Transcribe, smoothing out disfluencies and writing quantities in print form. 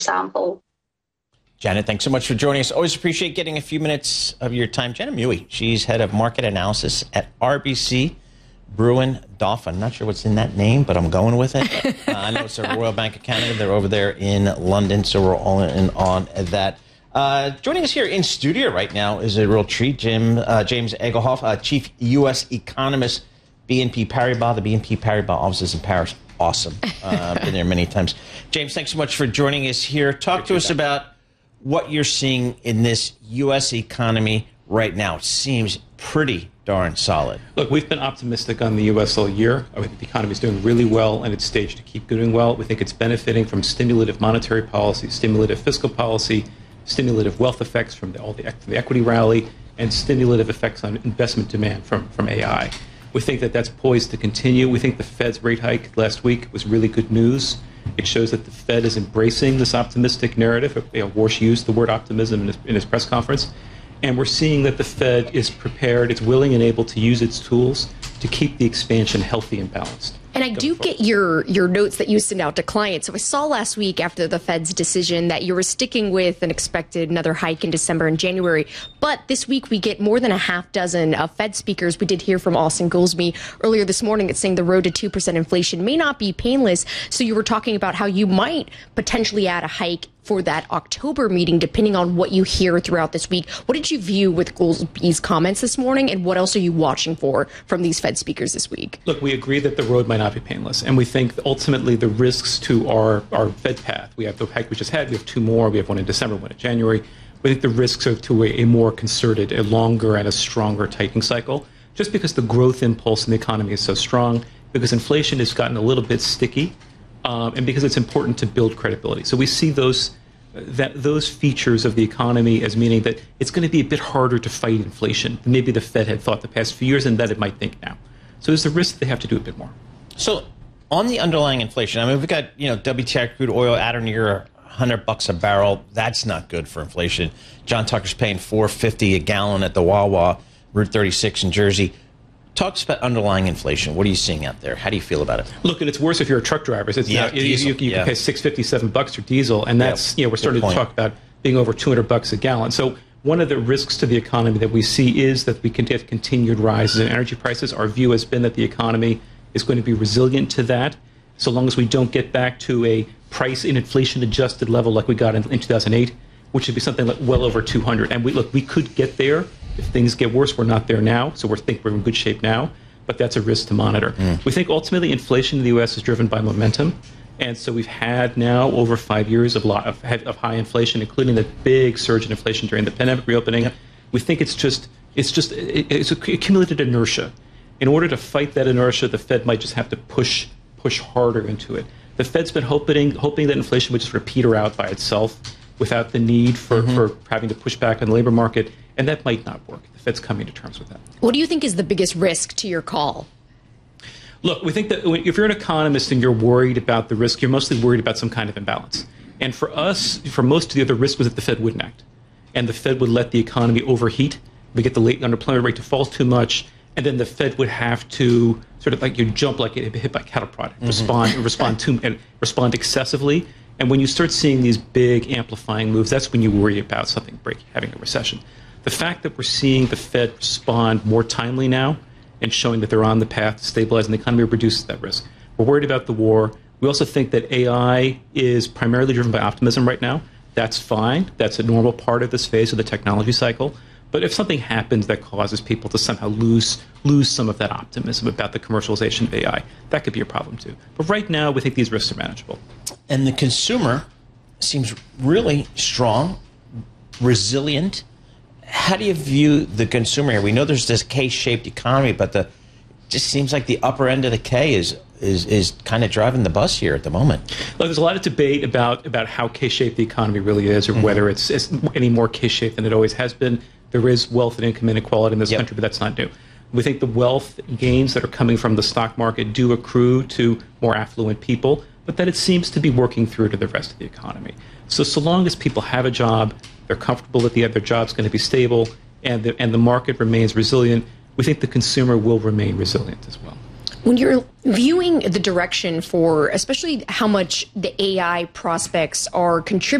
example. Janet, thanks so much for joining us. Always appreciate getting a few minutes of your time. Janet Mui, she's head of market analysis at RBC Brewin Dolphin. I'm not sure what's in that name, but I'm going with it. I know it's the Royal Bank of Canada. They're over there in London, so we're all in on that. Joining us here in studio right now is a real treat. James Egelhoff, Chief U.S. Economist, BNP Paribas. The BNP Paribas offices in Paris. Awesome. Been there many times. James, thanks so much for joining us here. Talk to us about what you're seeing in this U.S. economy right now. It seems pretty darn solid. Look, we've been optimistic on the U.S. all year. I think the economy is doing really well, and it's staged to keep doing well. We think it's benefiting from stimulative monetary policy, stimulative fiscal policy, stimulative wealth effects from the equity rally, and stimulative effects on investment demand from AI. We think that that's poised to continue. We think the Fed's rate hike last week was really good news. It shows that the Fed is embracing this optimistic narrative. Warsh used the word optimism in his press conference. And we're seeing that the Fed is prepared, it's willing and able to use its tools to keep the expansion healthy and balanced. And I do get your notes that you send out to clients. So I saw last week after the Fed's decision that you were sticking with and expected another hike in December and January. But this week we get more than a half dozen Fed speakers. We did hear from Austin Goolsbee earlier this morning that's saying the road to 2% inflation may not be painless. So you were talking about how you might potentially add a hike for that October meeting, depending on what you hear throughout this week. What did you view with Goolsbee's comments this morning, and what else are you watching for from these Fed speakers this week? Look, we agree that the road might not be painless, and we think ultimately the risks to our Fed path, we have the hike we just had, we have two more, we have one in December, one in January. We think the risks are to a more concerted, a longer and a stronger tightening cycle, just because the growth impulse in the economy is so strong, because inflation has gotten a little bit sticky, and because it's important to build credibility. So we see those features of the economy as meaning that it's going to be a bit harder to fight inflation than maybe the Fed had thought the past few years, and that it might think now. So there's the risk that they have to do a bit more. So on the underlying inflation, I mean, we've got WTI crude oil at or near $100 a barrel. That's not good for inflation. John Tucker's paying $4.50 a gallon at the Wawa, Route 36 in Jersey. Talk about underlying inflation. What are you seeing out there? How do you feel about it? Look, and it's worse if you're a truck driver. It's you can pay $6.57 for diesel, and that's we're starting to talk about being over $200 a gallon. So one of the risks to the economy that we see is that we can get continued rises in energy prices. Our view has been that the economy is going to be resilient to that, so long as we don't get back to a price in inflation adjusted level like we got in 2008, which would be something like well over 200. And we could get there. If things get worse, we're not there now, so we think we're in good shape now, but that's a risk to monitor. We think ultimately inflation in the U.S. is driven by momentum, and so we've had now over 5 years of high inflation, including the big surge in inflation during the pandemic reopening. Yep. We think it's accumulated inertia. In order to fight that inertia, the Fed might just have to push harder into it. The Fed's been hoping that inflation would just peter out by itself without the need for having to push back on the labor market. And that might not work. The Fed's coming to terms with that. What do you think is the biggest risk to your call? Look, we think that if you're an economist and you're worried about the risk, you're mostly worried about some kind of imbalance. And for us, for most of the other risk was that the Fed wouldn't act. And the Fed would let the economy overheat. We get the late unemployment rate to fall too much. And then the Fed would have to sort of jump like it hit by cattle prod, respond excessively. And when you start seeing these big amplifying moves, that's when you worry about something having a recession. The fact that we're seeing the Fed respond more timely now and showing that they're on the path to stabilizing the economy reduces that risk. We're worried about the war. We also think that AI is primarily driven by optimism right now. That's fine. That's a normal part of this phase of the technology cycle. But if something happens that causes people to somehow lose some of that optimism about the commercialization of AI, that could be a problem too. But right now, we think these risks are manageable. And the consumer seems really strong, resilient. How do you view the consumer here? We know there's this K-shaped economy, but it just seems like the upper end of the K is kind of driving the bus here at the moment. Look, there's a lot of debate about how K-shaped the economy really is, or whether it's any more K-shaped than it always has been. There is wealth and income inequality in this country, but that's not new. We think the wealth gains that are coming from the stock market do accrue to more affluent people, but that it seems to be working through to the rest of the economy. So long as people have a job, they're comfortable that their job's going to be stable, and the market remains resilient, we think the consumer will remain resilient as well. When you're viewing the direction for, especially how much the AI prospects are contributing